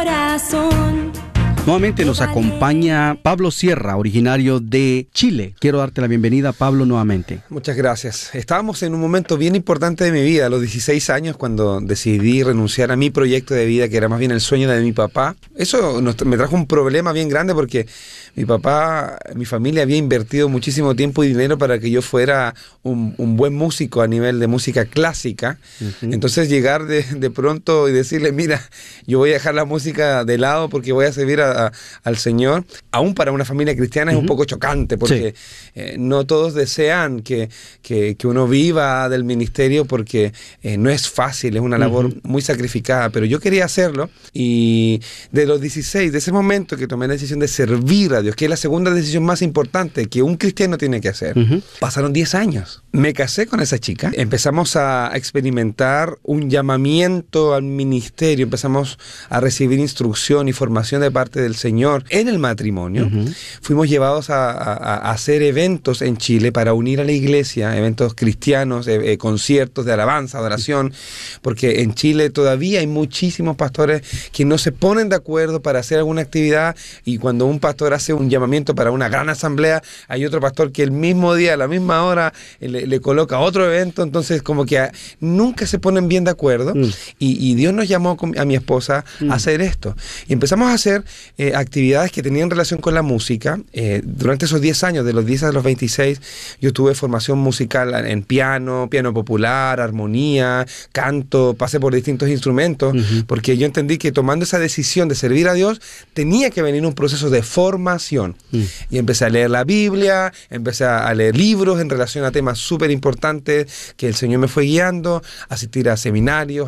Corazón. Nuevamente nos acompaña Pablo Sierra, originario de Chile. Quiero darte la bienvenida, Pablo, nuevamente. Muchas gracias. Estábamos en un momento bien importante de mi vida, a los 16 años, cuando decidí renunciar a mi proyecto de vida, que era más bien el sueño de mi papá. Eso me trajo un problema bien grande porque mi papá, mi familia había invertido muchísimo tiempo y dinero para que yo fuera un buen músico a nivel de música clásica. Entonces llegar de pronto y decirle, mira, yo voy a dejar la música de lado porque voy a servir al Señor, aún para una familia cristiana es un poco chocante, porque no todos desean que uno viva del ministerio, porque no es fácil, es una labor muy sacrificada, pero yo quería hacerlo, y de los 16, de ese momento que tomé la decisión de servir a Dios, que es la segunda decisión más importante que un cristiano tiene que hacer, pasaron 10 años. Me casé con esa chica, empezamos a experimentar un llamamiento al ministerio, empezamos a recibir instrucción y formación de parte del Señor en el matrimonio. Fuimos llevados a hacer eventos en Chile para unir a la iglesia, eventos cristianos, conciertos de alabanza, adoración, porque en Chile todavía hay muchísimos pastores que no se ponen de acuerdo para hacer alguna actividad, y cuando un pastor hace un llamamiento para una gran asamblea, hay otro pastor que el mismo día, a la misma hora, le coloca otro evento, entonces como que nunca se ponen bien de acuerdo, y Dios nos llamó a mi esposa a hacer esto, y empezamos a hacer actividades que tenían relación con la música. Durante esos 10 años, de los 10 a los 26, yo tuve formación musical en piano popular, armonía, canto, pasé por distintos instrumentos, porque yo entendí que tomando esa decisión de servir a Dios, tenía que venir un proceso de formación. Y empecé a leer la Biblia, empecé a leer libros en relación a temas súper importantes que el Señor me fue guiando, asistir a seminarios,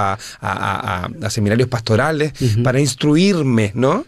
a seminarios pastorales, para instruirme, ¿no?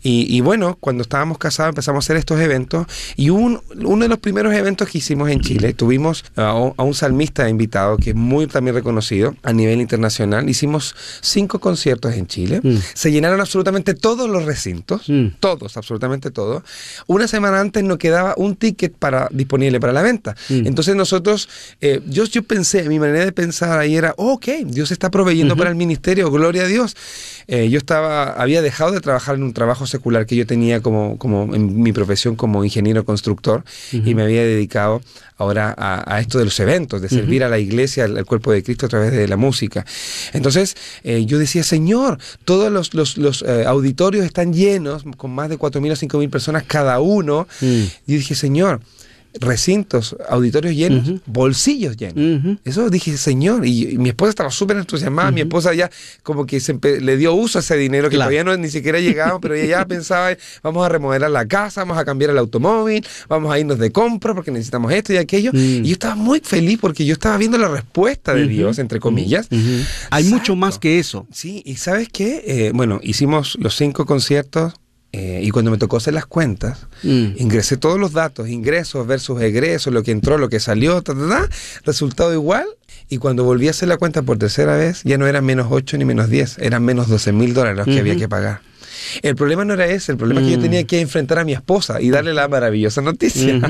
Y bueno, cuando estábamos casados empezamos a hacer estos eventos, y uno de los primeros eventos que hicimos en Chile, tuvimos a un salmista invitado que es muy también reconocido a nivel internacional. Hicimos 5 conciertos en Chile, se llenaron absolutamente todos los recintos, todos, absolutamente todos. Una semana antes no quedaba un ticket disponible para la venta. Entonces nosotros, yo pensé, mi manera de pensar ahí era, ok, Dios está proveyendo para el ministerio, gloria a Dios. Yo había dejado de trabajar en un trabajo secular que yo tenía como en mi profesión como ingeniero constructor, y me había dedicado ahora a esto de los eventos, de servir a la iglesia, al cuerpo de Cristo a través de la música. Entonces yo decía, Señor, todos los auditorios están llenos, con más de 4.000 o 5.000 personas cada uno. Y dije, Señor, recintos, auditorios llenos, bolsillos llenos. Eso dije, Señor, y mi esposa estaba súper entusiasmada. Mi esposa ya como que le dio uso a ese dinero que todavía ni siquiera llegaba, pero ella ya pensaba, vamos a remodelar la casa, vamos a cambiar el automóvil, vamos a irnos de compra porque necesitamos esto y aquello. Y yo estaba muy feliz porque yo estaba viendo la respuesta de Dios, entre comillas. Hay mucho más que eso. Sí, y ¿sabes qué? Bueno, hicimos los 5 conciertos. Y cuando me tocó hacer las cuentas, ingresé todos los datos, ingresos versus egresos, lo que entró, lo que salió, resultado igual. Y cuando volví a hacer la cuenta por tercera vez, ya no eran menos 8 ni menos 10, eran menos $12,000 los que había que pagar. El problema no era ese, el problema es que yo tenía que enfrentar a mi esposa y darle la maravillosa noticia.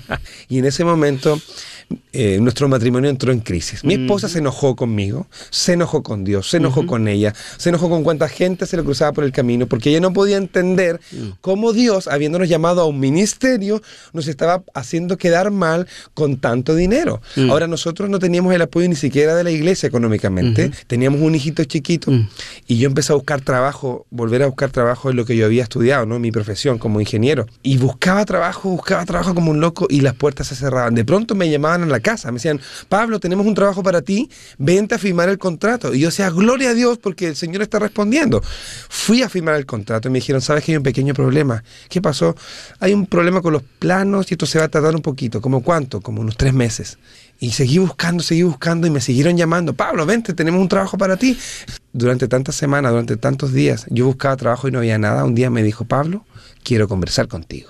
Y en ese momento nuestro matrimonio entró en crisis. Mi esposa se enojó conmigo, se enojó con Dios, se enojó con ella, se enojó con cuánta gente se le cruzaba por el camino, porque ella no podía entender cómo Dios, habiéndonos llamado a un ministerio, nos estaba haciendo quedar mal con tanto dinero. Ahora nosotros no teníamos el apoyo ni siquiera de la iglesia económicamente, teníamos un hijito chiquito, y yo empecé a buscar trabajo, volver a buscar trabajo en lo que yo había estudiado, ¿no? Mi profesión como ingeniero, y buscaba trabajo como un loco, y las puertas se cerraban. De pronto me llamaban a la casa, me decían, Pablo, tenemos un trabajo para ti, vente a firmar el contrato. Y yo decía, gloria a Dios, porque el Señor está respondiendo. Fui a firmar el contrato y me dijeron, ¿sabes que hay un pequeño problema? ¿Qué pasó? Hay un problema con los planos y esto se va a tardar un poquito. ¿Cómo cuánto? Como unos 3 meses. Y seguí buscando y me siguieron llamando, Pablo, vente, tenemos un trabajo para ti. Durante tantas semanas, durante tantos días, yo buscaba trabajo y no había nada. Un día me dijo, Pablo, quiero conversar contigo.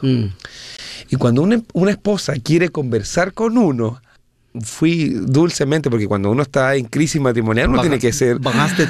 Y cuando una esposa quiere conversar con uno, fui dulcemente, porque cuando uno está en crisis matrimonial, uno tiene que ser... Bajaste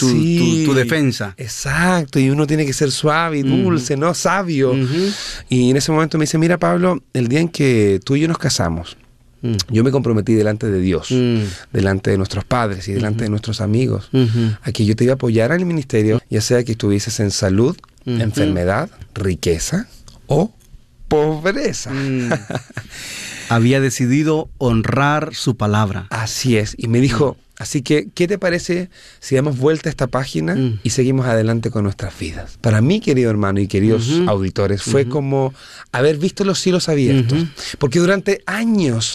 tu defensa. Exacto, y uno tiene que ser suave y dulce, ¿no? Sabio. Y en ese momento me dice, mira, Pablo, el día en que tú y yo nos casamos, yo me comprometí delante de Dios, delante de nuestros padres y delante de nuestros amigos, a que yo te iba a apoyar en el ministerio, ya sea que estuvieses en salud, enfermedad, riqueza o pobreza. Había decidido honrar su palabra. Así es. Y me dijo, así que, ¿qué te parece si damos vuelta a esta página y seguimos adelante con nuestras vidas? Para mí, querido hermano y queridos auditores, fue como haber visto los cielos abiertos. Porque durante años,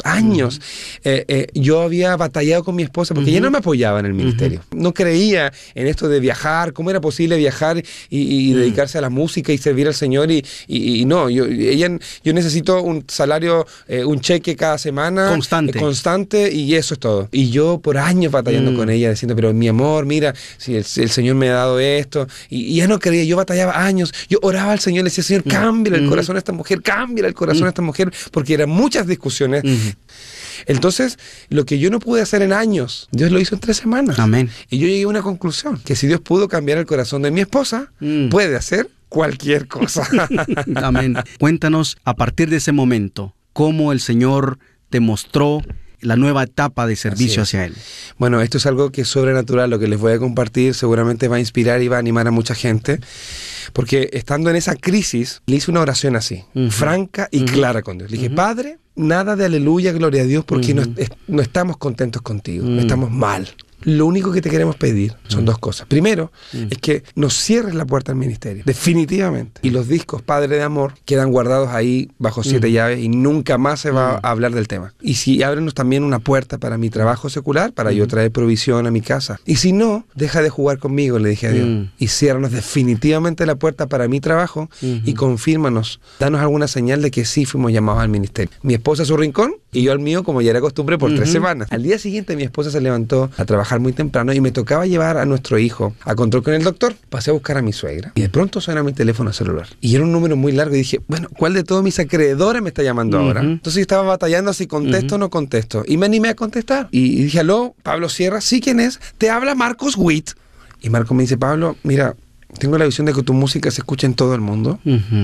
yo había batallado con mi esposa porque ella no me apoyaba en el ministerio. No creía en esto de viajar, cómo era posible viajar y dedicarse a la música y servir al Señor. Y no, yo necesito un salario, un cheque cada semana. Constante, y eso es todo. Y yo por años batallando con ella, diciendo, pero mi amor, mira, si el Señor me ha dado esto, y ya no creía, yo batallaba años, yo oraba al Señor, le decía, Señor, cámbiale el corazón a esta mujer, cámbiale el corazón a esta mujer, porque eran muchas discusiones. Entonces, lo que yo no pude hacer en años, Dios lo hizo en 3 semanas. Amén. Y yo llegué a una conclusión, que si Dios pudo cambiar el corazón de mi esposa, puede hacer cualquier cosa. Amén. Cuéntanos, a partir de ese momento, cómo el Señor te mostró la nueva etapa de servicio hacia Él. Bueno, esto es algo que es sobrenatural, lo que les voy a compartir seguramente va a inspirar y va a animar a mucha gente, porque estando en esa crisis, le hice una oración así, franca y clara con Dios. Le dije, Padre, nada de aleluya, gloria a Dios, porque no estamos contentos contigo, estamos mal. Lo único que te queremos pedir son 2 cosas. Primero, es que nos cierres la puerta al ministerio, definitivamente. Y los discos Padre de Amor quedan guardados ahí bajo 7 llaves y nunca más se va a hablar del tema. Y si ábrenos también una puerta para mi trabajo secular, para yo traer provisión a mi casa. Y si no, deja de jugar conmigo, le dije a Dios. Y ciérranos definitivamente la puerta para mi trabajo y confírmanos, danos alguna señal de que sí fuimos llamados al ministerio. Mi esposa a su rincón y yo al mío, como ya era costumbre, por 3 semanas. Al día siguiente mi esposa se levantó a trabajar muy temprano y me tocaba llevar a nuestro hijo a control con el doctor. Pasé a buscar a mi suegra y de pronto suena mi teléfono celular. Y era un número muy largo y dije, bueno, ¿cuál de todos mis acreedores me está llamando ahora? Entonces yo estaba batallando si contesto o no contesto. Y me animé a contestar. Y dije, aló, Pablo Sierra, ¿sí quién es? Te habla Marcos Witt. Y Marcos me dice, Pablo, mira, tengo la visión de que tu música se escucha en todo el mundo.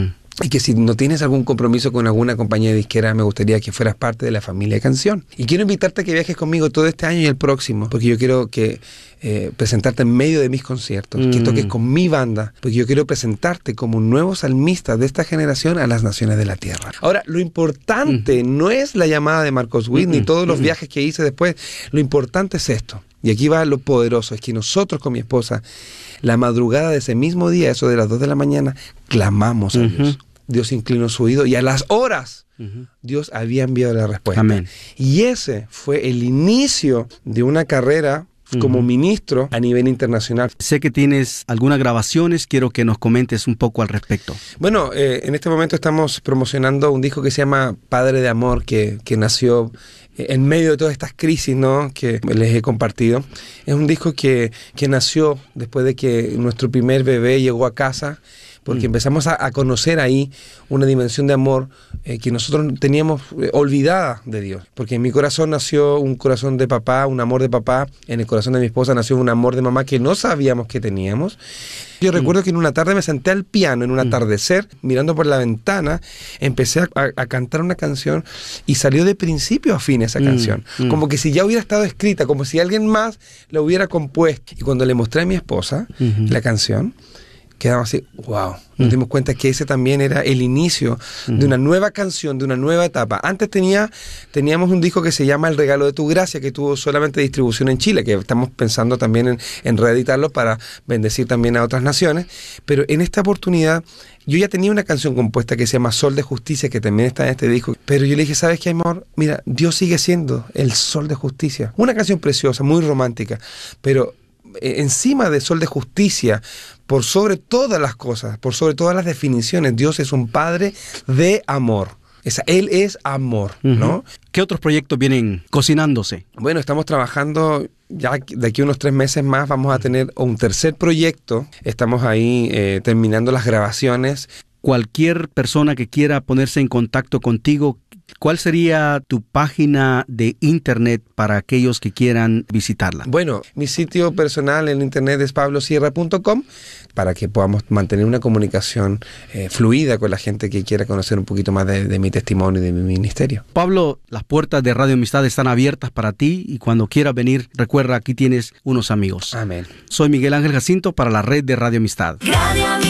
Y que si no tienes algún compromiso con alguna compañía de disquera, me gustaría que fueras parte de la familia de Canción. Y quiero invitarte a que viajes conmigo todo este año y el próximo, porque yo quiero que presentarte en medio de mis conciertos, que toques con mi banda, porque yo quiero presentarte como un nuevo salmista de esta generación a las naciones de la tierra. Ahora, lo importante no es la llamada de Marcos Witt, ni todos los viajes que hice después. Lo importante es esto. Y aquí va lo poderoso, es que nosotros con mi esposa, la madrugada de ese mismo día, eso de las 2 de la mañana, clamamos a Dios. Dios inclinó su oído y a las horas Dios había enviado la respuesta. Amén. Y ese fue el inicio de una carrera como ministro a nivel internacional. Sé que tienes algunas grabaciones, quiero que nos comentes un poco al respecto. Bueno, en este momento estamos promocionando un disco que se llama Padre de Amor, que nació en medio de todas estas crisis, ¿no?, que les he compartido. Es un disco que nació después de que nuestro primer bebé llegó a casa, porque empezamos a conocer ahí una dimensión de amor que nosotros teníamos olvidada de Dios. Porque en mi corazón nació un corazón de papá, un amor de papá. En el corazón de mi esposa nació un amor de mamá que no sabíamos que teníamos. Yo recuerdo que en una tarde me senté al piano, en un atardecer, mirando por la ventana, empecé a cantar una canción y salió de principio a fin esa canción. Como que si ya hubiera estado escrita, como si alguien más la hubiera compuesto. Y cuando le mostré a mi esposa la canción, quedamos así, wow. Nos dimos cuenta que ese también era el inicio de una nueva canción, de una nueva etapa. Antes teníamos un disco que se llama El Regalo de tu Gracia, que tuvo solamente distribución en Chile, que estamos pensando también en reeditarlo para bendecir también a otras naciones. Pero en esta oportunidad, yo ya tenía una canción compuesta que se llama Sol de Justicia, que también está en este disco. Pero yo le dije, ¿sabes qué, amor? Mira, Dios sigue siendo el Sol de Justicia. Una canción preciosa, muy romántica, pero encima de Sol de Justicia, por sobre todas las cosas, por sobre todas las definiciones, Dios es un Padre de amor. Él es amor, ¿no? ¿Qué otros proyectos vienen cocinándose? Bueno, estamos trabajando, ya de aquí a unos 3 meses más vamos a tener un tercer proyecto. Estamos ahí terminando las grabaciones. Cualquier persona que quiera ponerse en contacto contigo, ¿Cuál sería tu página de internet para aquellos que quieran visitarla? Bueno, mi sitio personal en internet es pablosierra.com para que podamos mantener una comunicación fluida con la gente que quiera conocer un poquito más de mi testimonio y de mi ministerio. Pablo, las puertas de Radio Amistad están abiertas para ti y cuando quieras venir, recuerda, aquí tienes unos amigos. Amén. Soy Miguel Ángel Jacinto para la red de Radio Amistad.